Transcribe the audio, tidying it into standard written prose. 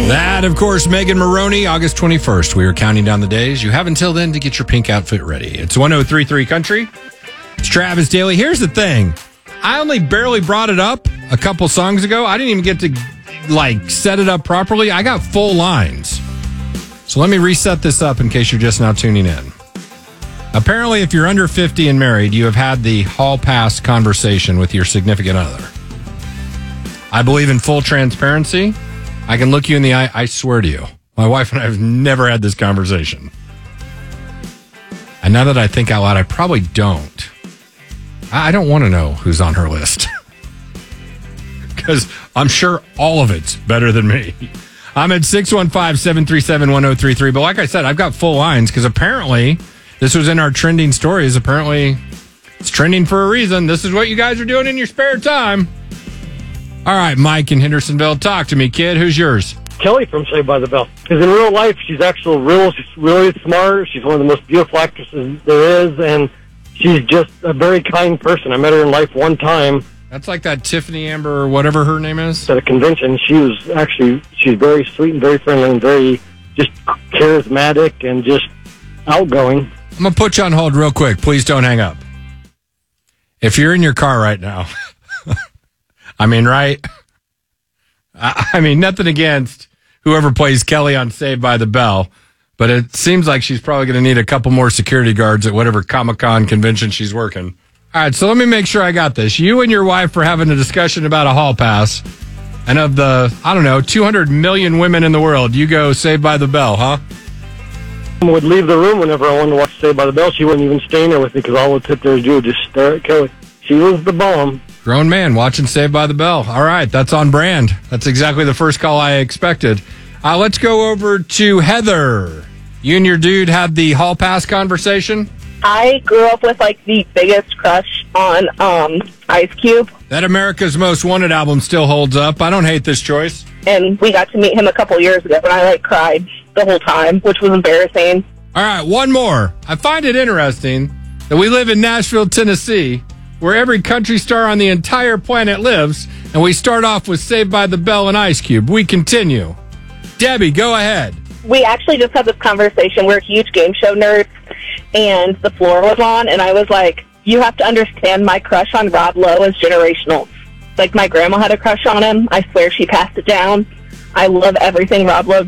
That, of course, Megan Maroney, August 21st. We are counting down the days. You have until then to get your pink outfit ready. It's 103.3 Country. It's Travis Daly. Here's the thing. I only barely brought it up a couple songs ago. I didn't even get to, set it up properly. I got full lines. So let me reset this up in case you're just now tuning in. Apparently, if you're under 50 and married, you have had the hall pass conversation with your significant other. I believe in full transparency. I can look you in the eye. I swear to you, my wife and I have never had this conversation. And now that I think out loud, I probably don't. I don't want to know who's on her list. Because I'm sure all of it's better than me. I'm at 615-737-1033. But like I said, I've got full lines because apparently this was in our trending stories. Apparently it's trending for a reason. This is what you guys are doing in your spare time. All right, Mike in Hendersonville, talk to me, kid. Who's yours? Kelly from Saved by the Bell. Because in real life, she's actually really smart. She's one of the most beautiful actresses there is, and she's just a very kind person. I met her in life one time. That's like that Tiffany Amber or whatever her name is? At a convention. She's very sweet and very friendly and very just charismatic and just outgoing. I'm going to put you on hold real quick. Please don't hang up. If you're in your car right now... right? Nothing against whoever plays Kelly on Saved by the Bell, but it seems like she's probably going to need a couple more security guards at whatever Comic-Con convention she's working. All right, so let me make sure I got this. You and your wife were having a discussion about a hall pass, and of the, 200 million women in the world, you go Saved by the Bell, huh? I would leave the room whenever I wanted to watch Saved by the Bell. She wouldn't even stay in there with me because all I would sit there and do was just stare at Kelly. She was the bomb. Grown man watching Saved by the Bell. All right, that's on brand. That's exactly the first call I expected. Let's go over to Heather. You and your dude had the hall pass conversation? I grew up with, the biggest crush on Ice Cube. That America's Most Wanted album still holds up. I don't hate this choice. And we got to meet him a couple years ago, and I, cried the whole time, which was embarrassing. All right, one more. I find it interesting that we live in Nashville, Tennessee, where every country star on the entire planet lives, and we start off with Saved by the Bell and Ice Cube. We continue. Debbie, go ahead. We actually just had this conversation. We're huge game show nerds, and the floor was on, and I was like, you have to understand my crush on Rob Lowe is generational. My grandma had a crush on him. I swear she passed it down. I love everything Rob Lowe